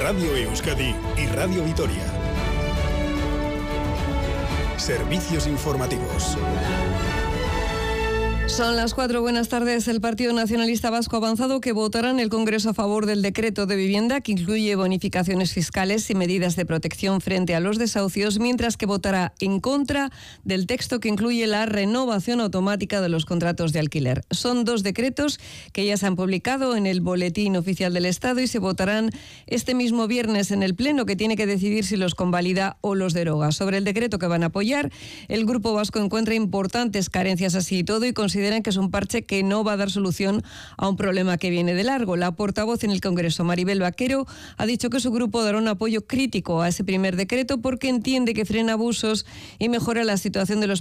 Radio Euskadi y Radio Vitoria. Servicios informativos. Son las 4. Buenas tardes. El Partido Nacionalista Vasco ha avanzado que votará en el Congreso a favor del decreto de vivienda que incluye bonificaciones fiscales y medidas de protección frente a los desahucios, mientras que votará en contra del texto que incluye la renovación automática de los contratos de alquiler. Son dos decretos que ya se han publicado en el Boletín Oficial del Estado y se votarán este mismo viernes en el Pleno, que tiene que decidir si los convalida o los deroga. Sobre el decreto que van a apoyar, el Grupo Vasco encuentra importantes carencias así y todo y considera que es un parche que no va a dar solución a un problema que viene de largo. La portavoz en el Congreso, Maribel Vaquero, ha dicho que su grupo dará un apoyo crítico a ese primer decreto porque entiende que frena abusos y mejora la situación de los